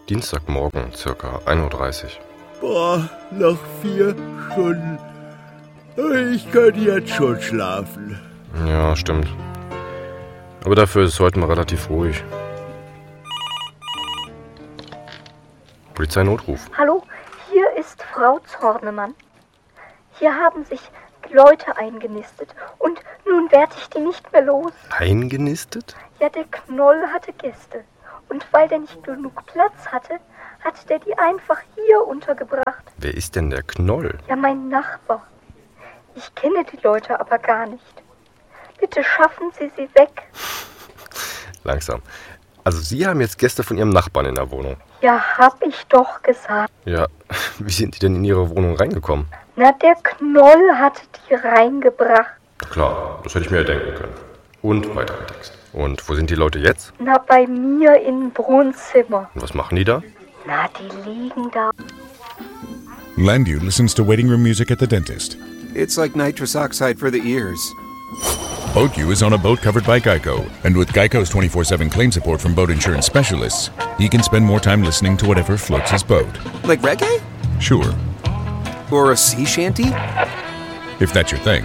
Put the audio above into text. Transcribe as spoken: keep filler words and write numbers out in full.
Dienstagmorgen, circa ein Uhr dreißig. Boah, noch vier Stunden. Ich könnte jetzt schon schlafen. Ja, stimmt. Aber dafür ist es heute mal relativ ruhig. Polizeinotruf. Hallo, hier ist Frau Zornemann. Hier haben sich Leute eingenistet und nun werd ich die nicht mehr los. Eingenistet? Ja, der Knoll hatte Gäste. Und weil der nicht genug Platz hatte, hat der die einfach hier untergebracht. Wer ist denn der Knoll? Ja, mein Nachbar. Ich kenne die Leute aber gar nicht. Bitte schaffen Sie sie weg. Langsam. Also Sie haben jetzt Gäste von Ihrem Nachbarn in der Wohnung. Ja, hab ich doch gesagt. Ja, wie sind die denn in Ihre Wohnung reingekommen? Na, der Knoll hat die reingebracht. Klar, das hätte ich mir ja denken können. Und weiterer Text. Und wo sind die Leute jetzt? Na, bei mir im Wohnzimmer. Und was machen die da? Na, die liegen da. Landu listens to waiting room music at the dentist. It's like nitrous oxide for the ears. BoatU is on a boat covered by Geico. And with Geico's twenty-four seven claim support from boat insurance specialists, he can spend more time listening to whatever floats his boat. Like reggae? Sure, Or a sea shanty? if that's your thing.